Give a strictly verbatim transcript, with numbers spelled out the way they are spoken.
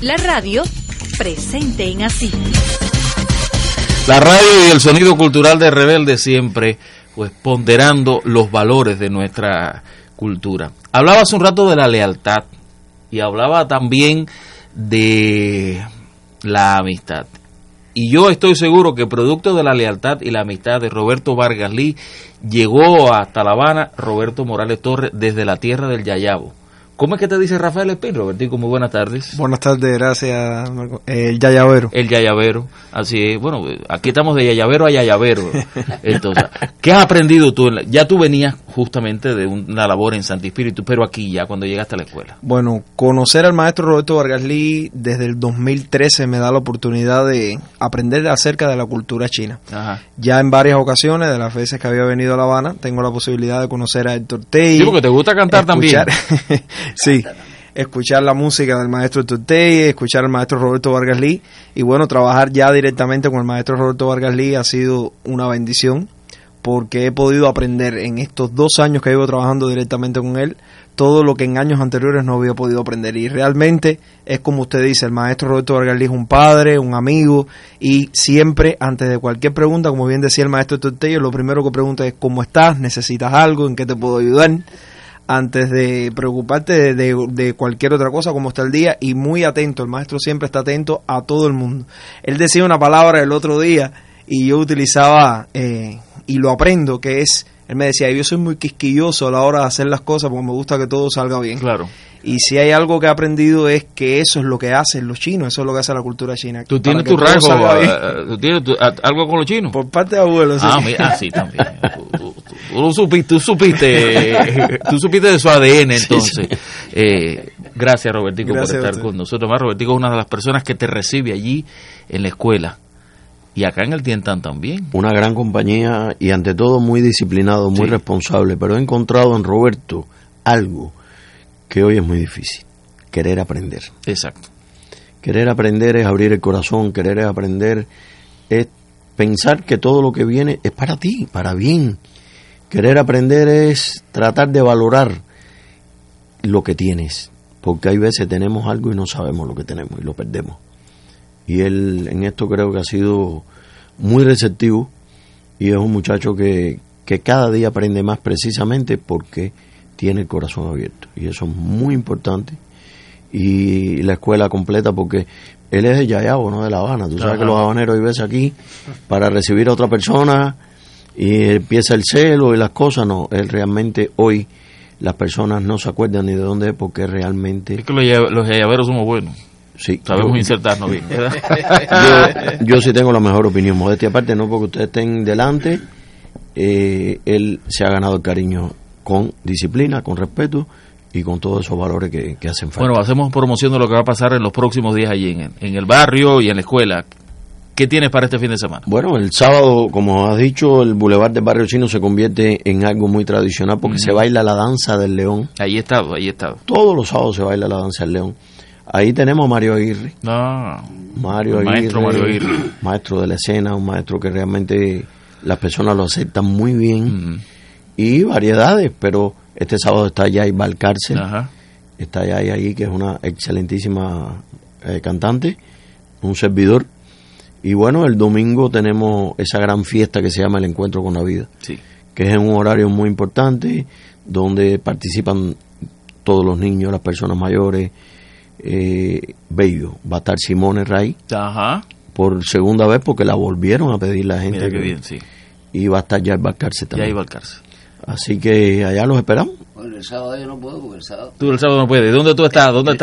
La radio presente en Así. La radio y el sonido cultural de Rebelde siempre, pues ponderando los valores de nuestra cultura. Hablaba hace un rato de la lealtad y hablaba también de la amistad. Y yo estoy seguro que producto de la lealtad y la amistad de Roberto Vargas Lee, llegó hasta La Habana Roberto Morales Torres desde la tierra del Yayabo. ¿Cómo es que te dice Rafael Espín, Robertico? Muy buenas tardes. Buenas tardes, gracias, Marco. El Yayavero. El Yayavero, así es. Bueno, aquí estamos de Yayavero a Yayavero. Entonces, ¿qué has aprendido tú? Ya tú venías justamente de una labor en Santi Espíritu, pero aquí ya cuando llegaste a la escuela. Bueno, conocer al maestro Roberto Vargas Lee desde el dos mil trece me da la oportunidad de aprender acerca de la cultura china. Ajá. Ya en varias ocasiones, de las veces que había venido a La Habana, tengo la posibilidad de conocer a Héctor Tey. Sí, porque te gusta cantar escuchar, también. Sí, escuchar la música del maestro Héctor Tey, escuchar al maestro Roberto Vargas Lee y bueno, trabajar ya directamente con el maestro Roberto Vargas Lee ha sido una bendición porque he podido aprender en estos dos años que llevo trabajando directamente con él todo lo que en años anteriores no había podido aprender y realmente es como usted dice, el maestro Roberto Vargas Lee es un padre, un amigo y siempre antes de cualquier pregunta, como bien decía el maestro Héctor Tey, lo primero que pregunta es ¿cómo estás? ¿Necesitas algo? ¿En qué te puedo ayudar? Antes de preocuparte de, de, de cualquier otra cosa, como está el día, y muy atento, el maestro siempre está atento a todo el mundo. Él decía una palabra el otro día, y yo utilizaba, eh, y lo aprendo, que es, él me decía, yo soy muy quisquilloso a la hora de hacer las cosas, porque me gusta que todo salga bien. Claro. Y si hay algo que he aprendido es que eso es lo que hacen los chinos, eso es lo que hace la cultura china. ¿Tú tienes tu rasgo, uh, ¿tú tienes tu, uh, algo con los chinos? Por parte de abuelo, sí. Ah, mira, ah, sí, también. tú, tú, tú, tú supiste, tú supiste, tú supiste de su A D N, entonces. Sí, sí. Eh, gracias, Robertico, gracias por estar con nosotros. Más, Robertico es una de las personas que te recibe allí en la escuela. Y acá en el Tientán también. Una gran compañía y ante todo muy disciplinado, muy sí. responsable. Pero he encontrado en Roberto algo que hoy es muy difícil, querer aprender. Exacto. Querer aprender es abrir el corazón, querer aprender es pensar que todo lo que viene es para ti, para bien. Querer aprender es tratar de valorar lo que tienes, porque hay veces tenemos algo y no sabemos lo que tenemos y lo perdemos. Y él en esto creo que ha sido muy receptivo y es un muchacho que, que cada día aprende más precisamente porque tiene el corazón abierto y eso es muy importante y la escuela completa porque él es de Yayabo, no de La Habana. Tú sabes Ajá. que los habaneros hay veces aquí para recibir a otra persona y empieza el celo y las cosas. No, él realmente hoy las personas no se acuerdan ni de dónde es porque realmente es que los, los yayaberos somos buenos. Sí, sabemos yo, insertarnos bien. yo, yo sí tengo la mejor opinión, modestia aparte, no porque ustedes estén delante, eh, él se ha ganado el cariño con disciplina, con respeto y con todos esos valores que, que hacen falta. Bueno, hacemos promoción de lo que va a pasar en los próximos días allí en, en el barrio y en la escuela. ¿Qué tienes para este fin de semana? Bueno, el sábado, como has dicho, el Boulevard del Barrio Chino se convierte en algo muy tradicional porque uh-huh. se baila la danza del león. Ahí he estado, ahí he estado. Todos los sábados se baila la danza del león. Ahí tenemos a Mario Aguirre. No, Mario Aguirre, maestro Mario Aguirre. Maestro de la escena, un maestro que realmente las personas lo aceptan muy bien. Uh-huh. Y variedades, pero este sábado está Yay Valcárcel. Ajá. Está Yay ahí, que es una excelentísima eh, cantante, un servidor. Y bueno, el domingo tenemos esa gran fiesta que se llama El Encuentro con la Vida, sí. que es en un horario muy importante, donde participan todos los niños, las personas mayores. Eh, bello, va a estar Simone Ray Ajá. por segunda vez porque la volvieron a pedir la gente. Mira qué bien, sí. Y va a estar Yay Valcárcel también. Yay Valcárcel. Así que allá los esperamos. Bueno, el sábado yo no puedo porque el sábado... Tú el sábado no puedes. ¿Dónde tú estás? ¿Dónde el,